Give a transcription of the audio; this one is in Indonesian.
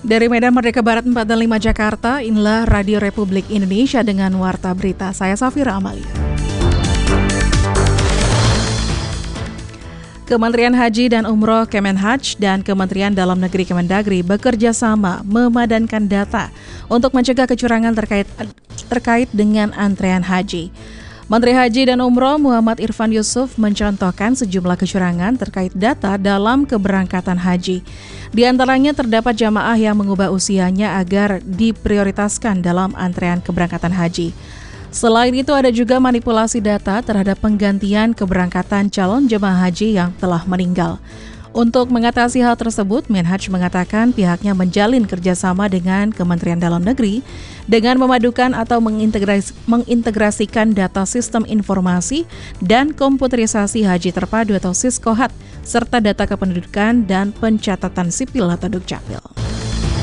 Dari Medan Merdeka Barat 45 Jakarta, inilah Radio Republik Indonesia dengan Warta Berita. Saya Safira Amalia. Kementerian Haji dan Umroh Kemenhaj dan Kementerian Dalam Negeri Kemendagri bekerja sama memadankan data untuk mencegah kecurangan terkait dengan antrean haji. Menteri Haji dan Umroh Muhammad Irfan Yusuf mencontohkan sejumlah kecurangan terkait data dalam keberangkatan haji. Di antaranya terdapat jamaah yang mengubah usianya agar diprioritaskan dalam antrean keberangkatan haji. Selain itu ada juga manipulasi data terhadap penggantian keberangkatan calon jemaah haji yang telah meninggal. Untuk mengatasi hal tersebut, Menhaj mengatakan pihaknya menjalin kerjasama dengan Kementerian Dalam Negeri dengan memadukan atau mengintegrasikan data sistem informasi dan komputerisasi haji terpadu atau SISKOHAT, serta data kependudukan dan pencatatan sipil atau Dukcapil.